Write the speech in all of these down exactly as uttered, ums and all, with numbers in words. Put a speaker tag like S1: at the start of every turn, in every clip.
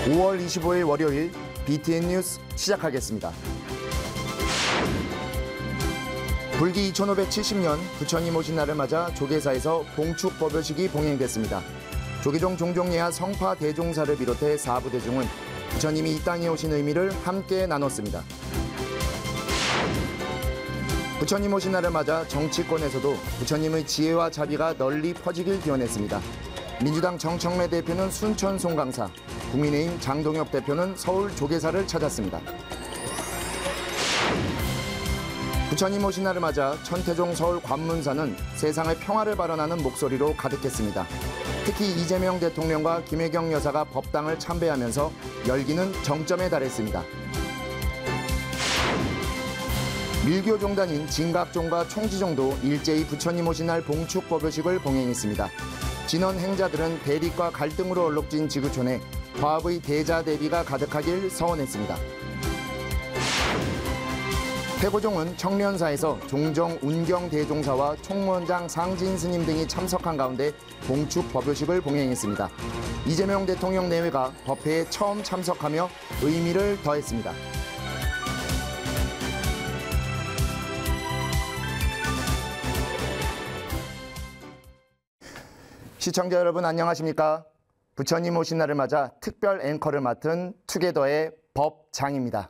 S1: 오월 이십오일 월요일 비티엔 뉴스 시작하겠습니다. 불기 이천오백칠십 년 부처님 오신 날을 맞아 조계사에서 봉축 법요식이 봉행됐습니다. 조계종 종종예하 성파 대종사를 비롯해 사부 대종은 부처님이 이 땅에 오신 의미를 함께 나눴습니다. 부처님 오신 날을 맞아 정치권에서도 부처님의 지혜와 자비가 널리 퍼지길 기원했습니다. 민주당 정청래 대표는 순천 송강사, 국민의힘 장동혁 대표는 서울 조계사를 찾았습니다. 부처님 오신 날을 맞아 천태종 서울 관문사는 세상의 평화를 발언하는 목소리로 가득했습니다. 특히 이재명 대통령과 김혜경 여사가 법당을 참배하면서 열기는 정점에 달했습니다. 밀교 종단인 진각종과 총지종도 일제히 부처님 오신 날 봉축 법요식을 봉행했습니다. 진원 행자들은 대립과 갈등으로 얼룩진 지구촌에 화합의 대자 대비가 가득하길 서원했습니다. 태고종은 청련사에서 종정 운경 대종사와 총무원장 상진 스님 등이 참석한 가운데 봉축 법요식을 봉행했습니다. 이재명 대통령 내외가 법회에 처음 참석하며 의미를 더했습니다. 시청자 여러분 안녕하십니까? 부처님 오신 날을 맞아 특별 앵커를 맡은 투게더의 법장입니다.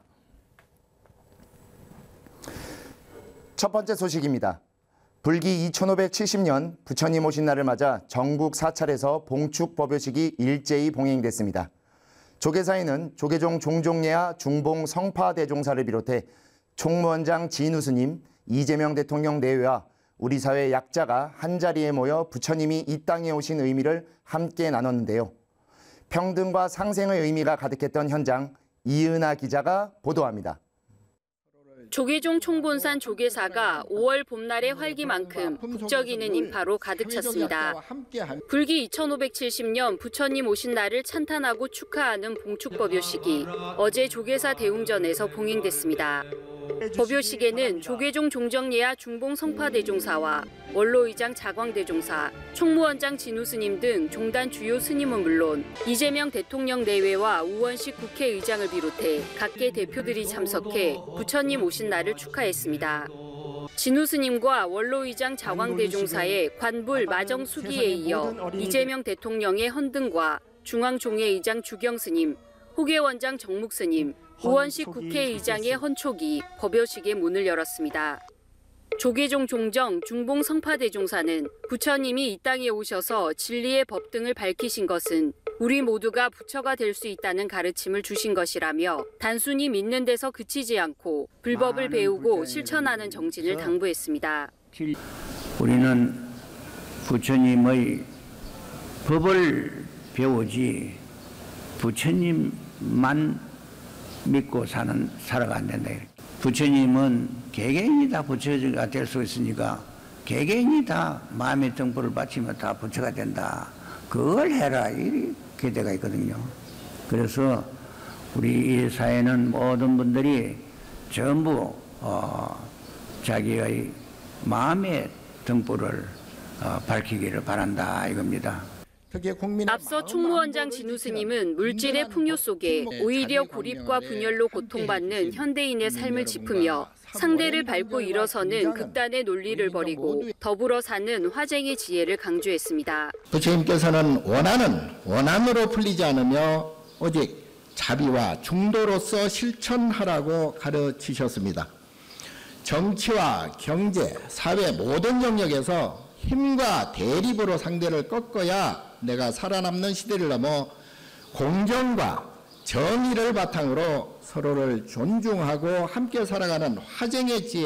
S1: 첫 번째 소식입니다. 불기 이천오백칠십 년 부처님 오신 날을 맞아 전국 사찰에서 봉축 법요식이 일제히 봉행됐습니다. 조계사에는 조계종 종종예하 중봉 성파 대종사를 비롯해 총무원장 진우 스님, 이재명 대통령 내외와 우리 사회 약자가 한자리에 모여 부처님이 이 땅에 오신 의미를 함께 나눴는데요. 평등과 상생의 의미가 가득했던 현장, 이은하 기자가 보도합니다.
S2: 조계종 총본산 조계사가 오월 봄날의 활기만큼 북적이는 인파로 가득 찼습니다. 불기 이천오백칠십 년 부처님 오신 날을 찬탄하고 축하하는 봉축 법요식이 어제 조계사 대웅전에서 봉행됐습니다. 법요식에는 조계종 종정예하 중봉 성파 대종사와 원로의장 자광 대종사, 총무원장 진우 스님 등 종단 주요 스님은 물론 이재명 대통령 내외와 우원식 국회의장을 비롯해 각계 대표들이 참석해 부처님 오신 날을 축하했습니다. 진우 스님과 원로의장 자광 대종사의 관불 마정 수기에 이어 이재명 대통령의 헌등과 중앙종회의장 주경 스님, 호계원장 정묵 스님, 우원식 국회의장의 헌촉이 법요식의 문을 열었습니다. 조계종 종정 중봉 성파 대종사는 부처님이 이 땅에 오셔서 진리의 법 등을 밝히신 것은 우리 모두가 부처가 될 수 있다는 가르침을 주신 것이라며 단순히 믿는 데서 그치지 않고 불법을 배우고 실천하는 정진을 당부했습니다.
S3: 우리는 부처님의 법을 배우지 부처님만 믿고 사는 살아가 안 된다. 부처님은 개개인이 다 부처가 될 수 있으니까 개개인이 다 마음의 등불을 바치면 다 부처가 된다. 그걸 해라 이 기대가 있거든요. 그래서 우리 이 사회는 모든 분들이 전부 어, 자기의 마음의 등불을 어, 밝히기를 바란다 이겁니다.
S2: 앞서 총무원장 진우 스님은 물질의 풍요 속에 오히려 고립과 분열로 고통받는 현대인의 삶을 짚으며 상대를 밟고 일어서는 극단의 논리를 버리고 더불어 사는 화쟁의 지혜를 강조했습니다.
S4: 부처님께서는 원한은 원한으로 풀리지 않으며 오직 자비와 중도로서 실천하라고 가르치셨습니다. 정치와 경제, 사회 모든 영역에서 힘과 대립으로 상대를 꺾어야 내가 살아남는 시대를 넘어 공정과 정의를 바탕으로 서로를 존중하고 함께 살아가는 화쟁의 지혜